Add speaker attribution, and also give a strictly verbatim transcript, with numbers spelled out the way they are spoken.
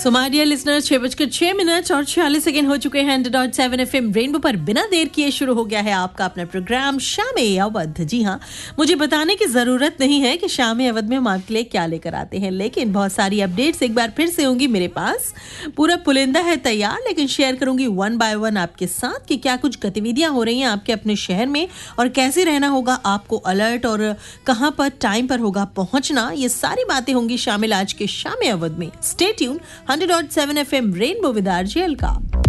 Speaker 1: So my dear listener, छह बजकर छह मिनट और छियालीस सेकंड हो चुके हैं। Hundred dot seven F M rainbow पर बिना देर किए शुरू हो गया है आपका अपना प्रोग्राम शामे अवध। जी हाँ, मुझे बताने की जरूरत नहीं है कि शामे अवध में हम आपके लिए क्या लेकर आते हैं, लेकिन बहुत सारी अपडेट्स एक बार फिर से होंगी मेरे पास। पूरा पुलिंदा है तैयार, लेकिन शेयर करूंगी वन बाय वन आपके साथ कि क्या कुछ गतिविधियां हो रही हैं आपके अपने शहर में और कैसे रहना होगा आपको अलर्ट और कहां पर टाइम पर होगा पहुंचना। ये सारी बातें होंगी शामिल आज के शामे अवध में। Stay tune hundred dot seven F M rainbow with RJ Alka.